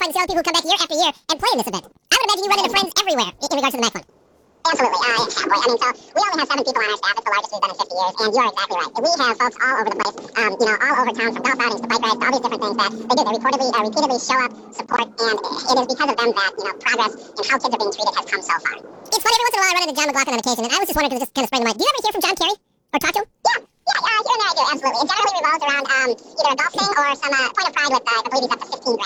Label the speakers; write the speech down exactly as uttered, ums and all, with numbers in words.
Speaker 1: find salespeople who come back year after year and play in this event. I would imagine you run into friends everywhere in in regards to the Mac Fund.
Speaker 2: Absolutely. Uh, yeah, boy. I mean, so we only have seven people on our staff. It's the largest we've done in fifty years, and you're exactly right. We have folks all over the place, um, you know, all over town, from golf outings to bike rides to all these different things that they do. They reportedly, uh, repeatedly show up, support, and it is because of them that, you know, progress and how kids are being treated has come so far.
Speaker 1: It's funny, every once in a while I run into John McLaughlin on occasion, and I was just wondering, because it just kind of sprang to mind, do you ever hear from John Kerry? Or talk to him?
Speaker 2: Yeah, yeah, uh, here and there I do, absolutely. It generally revolves around um, either a golf thing or some uh, point of pride with, uh, I believe he's up to fifteen grand.